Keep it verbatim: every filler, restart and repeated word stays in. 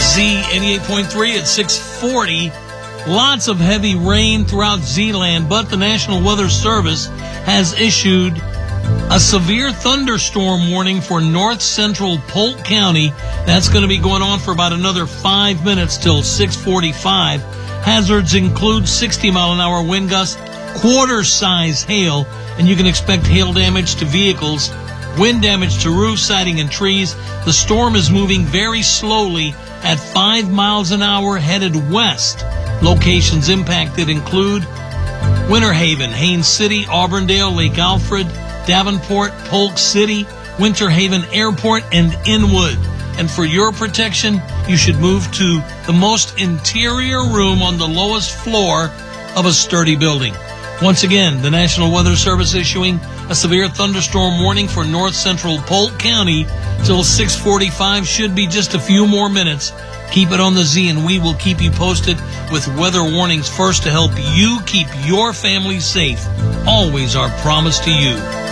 Z eighty-eight point three at six forty. Lots of heavy rain throughout Z-land, but the National Weather Service has issued a severe thunderstorm warning for north central Polk County. That's going to be going on for about another five minutes till six forty-five. Hazards include sixty mile an hour wind gusts, quarter-size hail, and you can expect hail damage to vehicles, wind damage to roofs, siding, and trees. The storm is moving very slowly at five miles an hour headed west. Locations impacted include Winter Haven, Haines City, Auburndale, Lake Alfred, Davenport, Polk City, Winter Haven Airport, and Inwood. And for your protection, you should move to the most interior room on the lowest floor of a sturdy building. Once again, the National Weather Service issuing a severe thunderstorm warning for north central Polk County till six forty-five. Should be just a few more minutes. Keep it on the Z, and we will keep you posted with weather warnings first to help you keep your family safe. Always our promise to you.